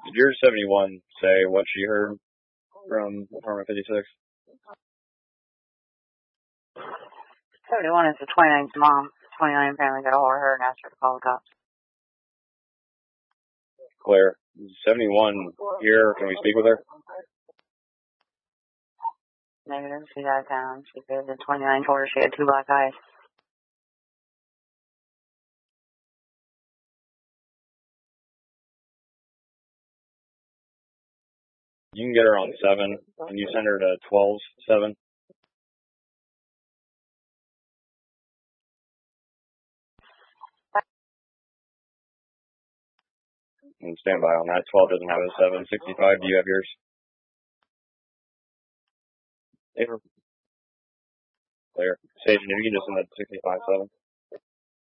Did your 71 say what she heard from Apartment 56? 71 is the 29's mom. 29 apparently got a hold of her and asked her to call the cops. Claire, 71 here. Can we speak with her? Negative. She's out of town. She said the 29 told her she had 2 black eyes. You can get her on 7. Can you send her to 12-7? And stand by on that. 12 doesn't have a 7. 65, do you have yours? Claire. Station, if you can just send that to 65-7.